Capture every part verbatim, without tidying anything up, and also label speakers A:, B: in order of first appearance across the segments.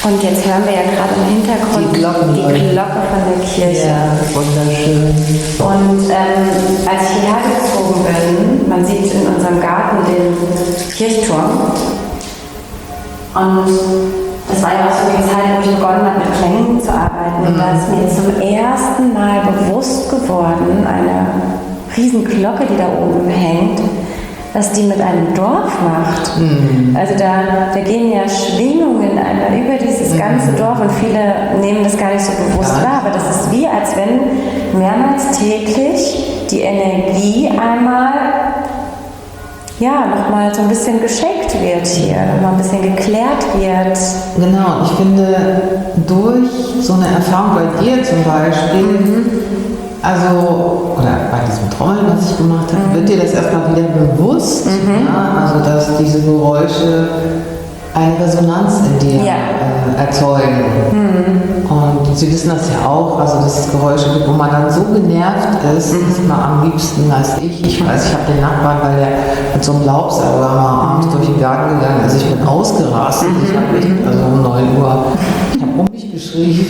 A: Und jetzt hören wir ja gerade im Hintergrund
B: die, Glocken,
A: die Glocke von der Kirche.
B: Ja, wunderschön.
A: Und ähm, als ich hierher gezogen bin, man sieht in unserem Garten den Kirchturm. Und das war ja auch so die Zeit, wo ich begonnen habe, mit Klängen zu arbeiten. Und da ist mir jetzt zum ersten Mal bewusst geworden, eine riesen Glocke, die da oben hängt, was die mit einem Dorf macht. Mhm. Also da, da gehen ja Schwingungen einmal über dieses mhm. ganze Dorf und viele nehmen das gar nicht so bewusst ja. wahr, aber das ist wie, als wenn mehrmals täglich die Energie einmal ja, nochmal so ein bisschen geschenkt wird hier, nochmal ein bisschen geklärt wird.
B: Genau, ich finde, durch so eine Erfahrung bei dir zum Beispiel, mhm. also, oder bei diesem Trommeln, was ich gemacht habe, mhm. wird dir das erstmal wieder bewusst, mhm. ja, also dass diese Geräusche eine Resonanz in dir
A: ja.
B: äh, erzeugen. Mhm. Und Sie wissen das ja auch, also dass es Geräusche gibt, wo man dann so genervt ist, mhm. ist man am liebsten als ich. Ich weiß, ich habe den Nachbarn, weil der mit so einem Laubsauger mal abends durch den Garten gegangen ist. Also ich bin ausgerastet. Mhm. Ich habe echt, also um neun Uhr, ich habe um mich geschrien.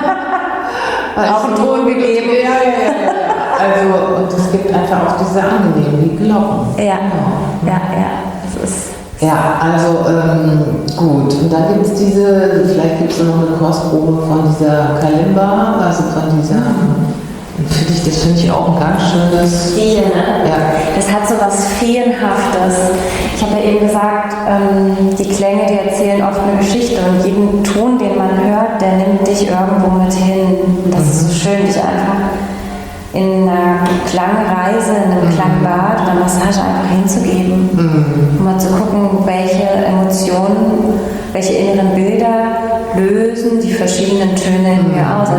A: Auch einen Ton gegeben.
B: Ja, ja, ja, ja. Also, und es gibt einfach auch diese angenehmen, die Glocken.
A: Ja, ja, ja. Das ist
B: ja, also ähm, gut. Und dann gibt es diese, vielleicht gibt es noch eine Kostprobe von dieser Kalimba, also von dieser, finde ich, das finde ich auch ein ganz schönes.
A: Viel, ne?
B: Ja.
A: Das hat so was Feenhaftes. Ich habe ja eben gesagt, ähm, die Klänge, die erzählen oft eine Geschichte und jeden Ton, den man hört, der nimmt dich irgendwo mit hin. Das mhm. ist so schön, dich einfach in einer Klangreise, in einem mhm. Klangbad oder Massage einfach hinzugeben, mhm. um mal zu gucken, welche Emotionen, welche inneren Bilder lösen die verschiedenen Töne in mir aus.